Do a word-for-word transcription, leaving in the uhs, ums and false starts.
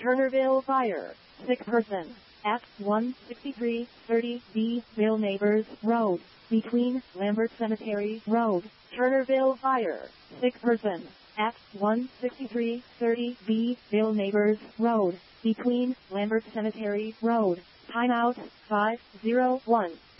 Turnerville Fire, sick person, at one sixty-three thirty B Bill Neighbors Road, between Lambert Cemetery Road. Turnerville Fire, sick person, at one sixty-three thirty B Bill Neighbors Road, between Lambert Cemetery Road. Timeout five zero one.